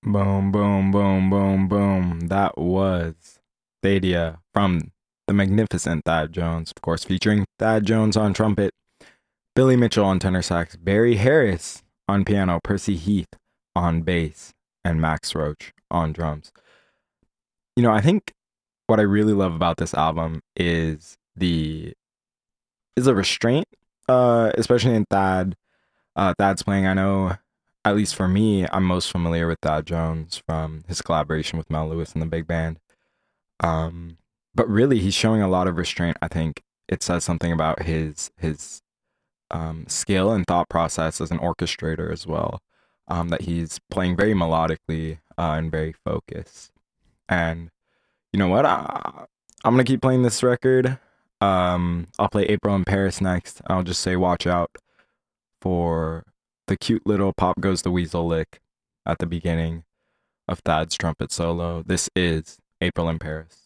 Boom, boom, boom, boom, boom. That was Thadia from the magnificent Thad Jones, of course, featuring Thad Jones on trumpet, Billy Mitchell on tenor sax, Barry Harris on piano, Percy Heath on bass, and Max Roach on drums. I think what I really love about this album is the restraint, especially in Thad's playing. I know, at least for me, I'm most familiar with Thad Jones from his collaboration with Mel Lewis and the big band. Um, but really, he's showing a lot of restraint. I think it says something about his skill and thought process as an orchestrator as well. That he's playing very melodically and very focused. And you know what? I'm gonna keep playing this record. I'll play April in Paris next. I'll just say watch out for the cute little Pop Goes the Weasel lick at the beginning of Thad's trumpet solo. This is April in Paris.